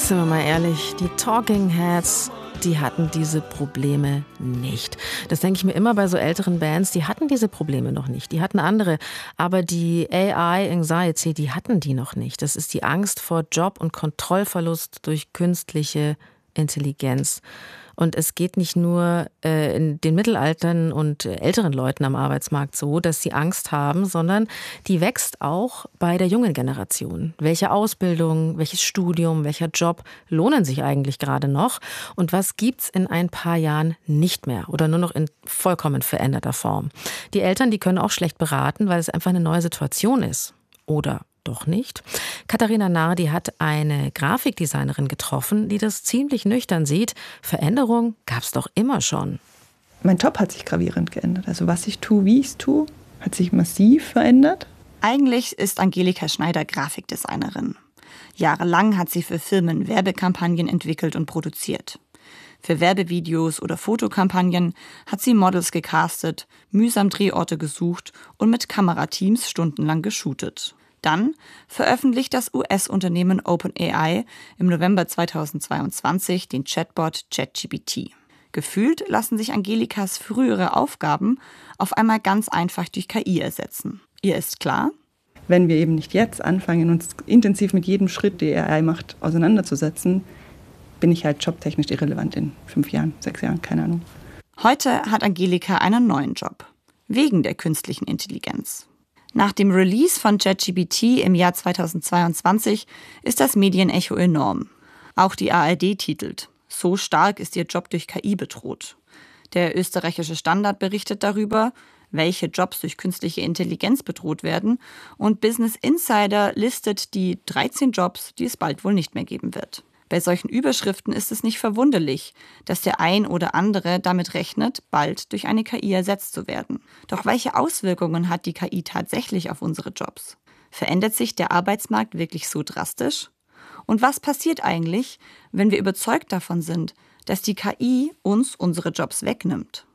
Sind wir mal ehrlich, die Talking Heads, die hatten diese Probleme nicht. Das denke ich mir immer bei so älteren Bands, die hatten diese Probleme noch nicht. Die hatten andere, aber die AI-Anxiety, die hatten die noch nicht. Das ist die Angst vor Job- und Kontrollverlust durch künstliche Intelligenz. Und es geht nicht nur in den Mittelaltern und älteren Leuten am Arbeitsmarkt so, dass sie Angst haben, sondern die wächst auch bei der jungen Generation. Welche Ausbildung, welches Studium, welcher Job lohnen sich eigentlich gerade noch? Und was gibt's in ein paar Jahren nicht mehr oder nur noch in vollkommen veränderter Form? Die Eltern, die können auch schlecht beraten, weil es einfach eine neue Situation ist. Oder doch nicht. Katharina Nardi hat eine Grafikdesignerin getroffen, die das ziemlich nüchtern sieht. Veränderung gab's doch immer schon. Mein Job hat sich gravierend geändert. Also was ich tue, wie ich es tue, hat sich massiv verändert. Eigentlich ist Angelika Schneider Grafikdesignerin. Jahrelang hat sie für Firmen Werbekampagnen entwickelt und produziert. Für Werbevideos oder Fotokampagnen hat sie Models gecastet, mühsam Drehorte gesucht und mit Kamerateams stundenlang geshootet. Dann veröffentlicht das US-Unternehmen OpenAI im November 2022 den Chatbot ChatGPT. Gefühlt lassen sich Angelikas frühere Aufgaben auf einmal ganz einfach durch KI ersetzen. Ihr ist klar: Wenn wir eben nicht jetzt anfangen, uns intensiv mit jedem Schritt, den AI macht, auseinanderzusetzen, bin ich halt jobtechnisch irrelevant in 5 Jahren, 6 Jahren, keine Ahnung. Heute hat Angelika einen neuen Job. Wegen der künstlichen Intelligenz. Nach dem Release von ChatGPT im Jahr 2022 ist das Medienecho enorm. Auch die ARD titelt: So stark ist ihr Job durch KI bedroht. Der österreichische Standard berichtet darüber, welche Jobs durch künstliche Intelligenz bedroht werden, und Business Insider listet die 13 Jobs, die es bald wohl nicht mehr geben wird. Bei solchen Überschriften ist es nicht verwunderlich, dass der ein oder andere damit rechnet, bald durch eine KI ersetzt zu werden. Doch welche Auswirkungen hat die KI tatsächlich auf unsere Jobs? Verändert sich der Arbeitsmarkt wirklich so drastisch? Und was passiert eigentlich, wenn wir überzeugt davon sind, dass die KI uns unsere Jobs wegnimmt?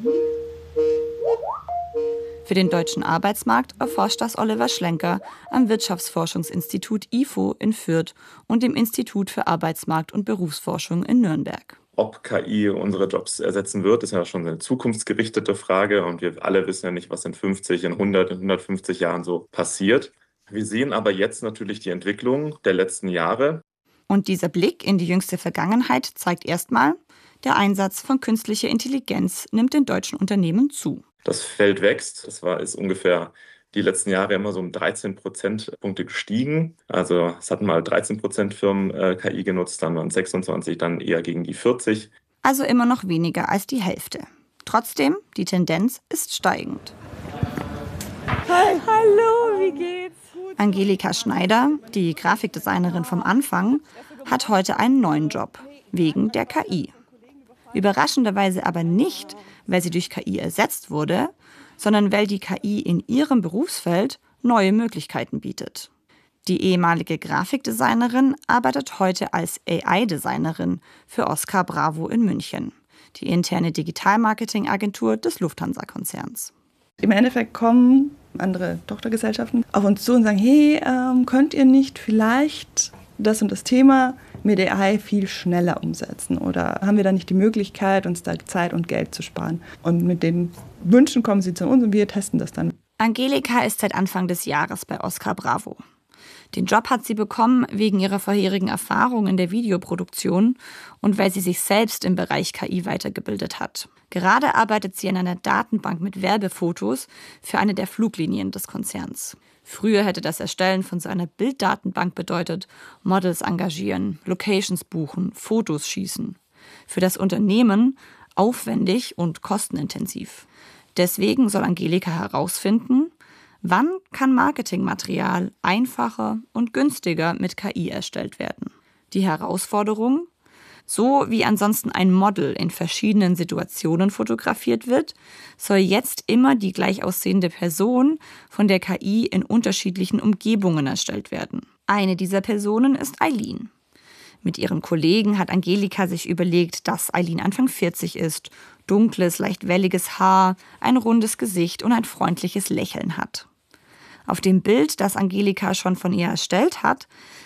Für den deutschen Arbeitsmarkt erforscht das Oliver Schlenker am Wirtschaftsforschungsinstitut IFO in Fürth und dem Institut für Arbeitsmarkt- und Berufsforschung in Nürnberg. Ob KI unsere Jobs ersetzen wird, ist ja schon eine zukunftsgerichtete Frage. Und wir alle wissen ja nicht, was in 50, in 100, in 150 Jahren so passiert. Wir sehen aber jetzt natürlich die Entwicklung der letzten Jahre. Und dieser Blick in die jüngste Vergangenheit zeigt erstmal: Der Einsatz von künstlicher Intelligenz nimmt in deutschen Unternehmen zu. Das Feld wächst. Ist ungefähr die letzten Jahre immer so um 13 Prozentpunkte gestiegen. Also es hatten mal 13% Firmen KI genutzt, dann waren 26, dann eher gegen die 40. Also immer noch weniger als die Hälfte. Trotzdem, die Tendenz ist steigend. Hi, hallo, wie geht's? Angelika Schneider, die Grafikdesignerin vom Anfang, hat heute einen neuen Job, wegen der KI. Überraschenderweise aber nicht, weil sie durch KI ersetzt wurde, sondern weil die KI in ihrem Berufsfeld neue Möglichkeiten bietet. Die ehemalige Grafikdesignerin arbeitet heute als AI-Designerin für Oscar Bravo in München, die interne Digitalmarketing-Agentur des Lufthansa-Konzerns. Im Endeffekt kommen andere Tochtergesellschaften auf uns zu und sagen: Hey, könnt ihr nicht vielleicht das und das Thema mit AI viel schneller umsetzen? Oder haben wir da nicht die Möglichkeit, uns da Zeit und Geld zu sparen? Und mit den Wünschen kommen sie zu uns und wir testen das dann. Angelika ist seit Anfang des Jahres bei Oscar Bravo. Den Job hat sie bekommen wegen ihrer vorherigen Erfahrung in der Videoproduktion und weil sie sich selbst im Bereich KI weitergebildet hat. Gerade arbeitet sie an einer Datenbank mit Werbefotos für eine der Fluglinien des Konzerns. Früher hätte das Erstellen von so einer Bilddatenbank bedeutet: Models engagieren, Locations buchen, Fotos schießen. Für das Unternehmen aufwendig und kostenintensiv. Deswegen soll Angelika herausfinden, wann kann Marketingmaterial einfacher und günstiger mit KI erstellt werden. Die Herausforderung: So wie ansonsten ein Model in verschiedenen Situationen fotografiert wird, soll jetzt immer die gleich aussehende Person von der KI in unterschiedlichen Umgebungen erstellt werden. Eine dieser Personen ist Eileen. Mit ihren Kollegen hat Angelika sich überlegt, dass Eileen Anfang 40 ist, dunkles, leicht welliges Haar, ein rundes Gesicht und ein freundliches Lächeln hat. Auf dem Bild, das Angelika schon von ihr erstellt hat,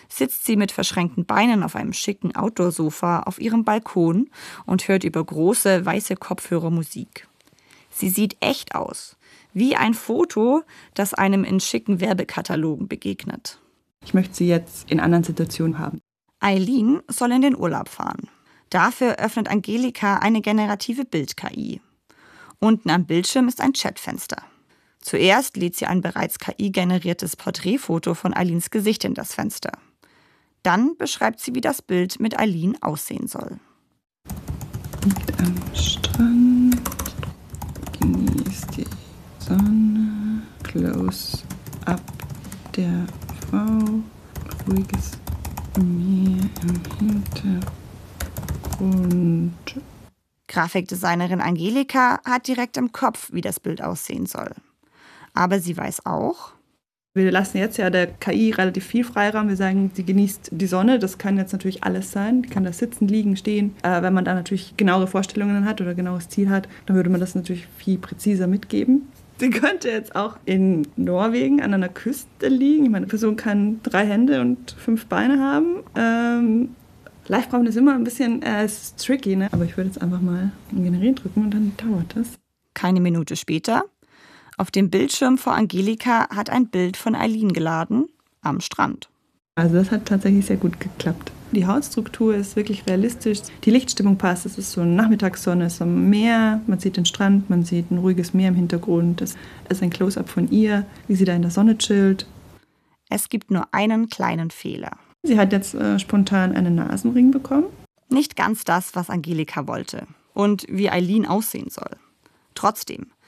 sitzt sie mit verschränkten Beinen auf einem schicken Outdoor-Sofa auf ihrem Balkon und hört über große, weiße Kopfhörer Musik. Sie sieht echt aus, wie ein Foto, das einem in schicken Werbekatalogen begegnet. Ich möchte sie jetzt in anderen Situationen haben. Eileen soll in den Urlaub fahren. Dafür öffnet Angelika eine generative Bild-KI. Unten am Bildschirm ist ein Chatfenster. Zuerst lädt sie ein bereits KI-generiertes Porträtfoto von Eileens Gesicht in das Fenster. Dann beschreibt sie, wie das Bild mit Eileen aussehen soll. Liegt am Strand, genießt die Sonne, Close-up der Frau, ruhiges Meer im Hintergrund. Grafikdesignerin Angelika hat direkt im Kopf, wie das Bild aussehen soll. Aber sie weiß auch, wir lassen jetzt ja der KI relativ viel Freiraum. Wir sagen, sie genießt die Sonne. Das kann jetzt natürlich alles sein. Die kann da sitzen, liegen, stehen. Wenn man da natürlich genauere Vorstellungen hat oder genaues Ziel hat, dann würde man das natürlich viel präziser mitgeben. Sie könnte jetzt auch in Norwegen an einer Küste liegen. Ich meine, eine Person kann 3 Hände und 5 Beine haben. Live-Brauchen ist immer ein bisschen ist tricky, ne? Aber ich würde jetzt einfach mal generieren drücken und dann dauert das. keine Minute später, auf dem Bildschirm vor Angelika hat ein Bild von Eileen geladen, am Strand. Also das hat tatsächlich sehr gut geklappt. Die Hautstruktur ist wirklich realistisch. Die Lichtstimmung passt. Es ist so eine Nachmittagssonne, es ist am Meer. Man sieht den Strand, man sieht ein ruhiges Meer im Hintergrund. Es ist ein Close-up von ihr, wie sie da in der Sonne chillt. Es gibt nur einen kleinen Fehler. Sie hat jetzt spontan einen Nasenring bekommen. Nicht ganz das, was Angelika wollte und wie Eileen aussehen soll. Trotzdem,